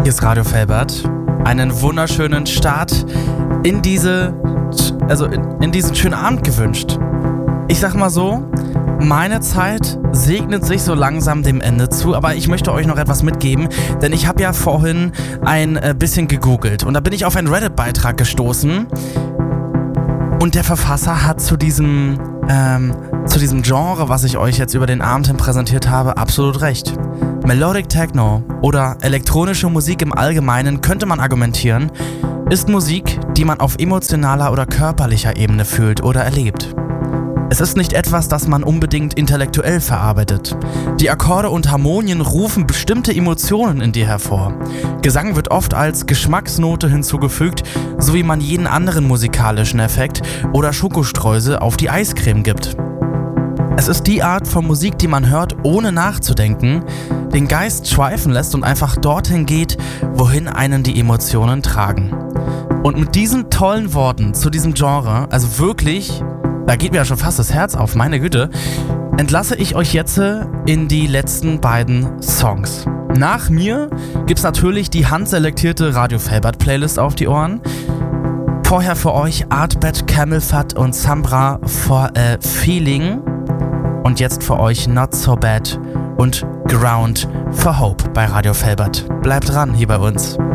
Hier ist Radio Felbert. Einen wunderschönen Start in diesen schönen Abend gewünscht. Ich sag mal so, meine Zeit segnet sich so langsam dem Ende zu, aber ich möchte euch noch etwas mitgeben, denn ich habe ja vorhin ein bisschen gegoogelt und da bin ich auf einen Reddit-Beitrag gestoßen und der Verfasser hat zu diesem Genre, was ich euch jetzt über den Abend hin präsentiert habe, absolut recht. Melodic Techno oder elektronische Musik im Allgemeinen, könnte man argumentieren, ist Musik, die man auf emotionaler oder körperlicher Ebene fühlt oder erlebt. Es ist nicht etwas, das man unbedingt intellektuell verarbeitet. Die Akkorde und Harmonien rufen bestimmte Emotionen in dir hervor. Gesang wird oft als Geschmacksnote hinzugefügt, so wie man jeden anderen musikalischen Effekt oder Schokostreusel auf die Eiscreme gibt. Es ist die Art von Musik, die man hört, ohne nachzudenken, den Geist schweifen lässt und einfach dorthin geht, wohin einen die Emotionen tragen. Und mit diesen tollen Worten zu diesem Genre, also wirklich, da geht mir ja schon fast das Herz auf, meine Güte, entlasse ich euch jetzt in die letzten beiden Songs. Nach mir gibt's natürlich die handselektierte Radio Felbert Playlist auf die Ohren. Vorher für euch Artbed, Camel Fat und Sambra for a Feeling. Und jetzt für euch Not So Bad und Ground for Hope bei Radio Felbert. Bleibt dran hier bei uns.